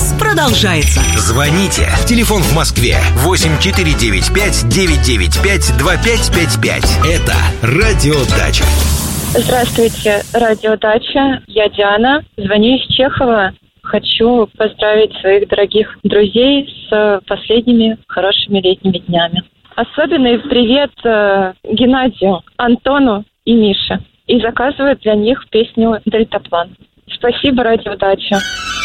час продолжается. Звоните. Телефон в Москве 8495-995-2555. Это «Радио Дача». Здравствуйте, Радио Дача. Я Диана. Звоню из Чехова. Хочу поздравить своих дорогих друзей с последними хорошими летними днями. Особенный привет Геннадию, Антону и Мише. И заказываю для них песню «Дельтаплан». Спасибо, Радио Дача.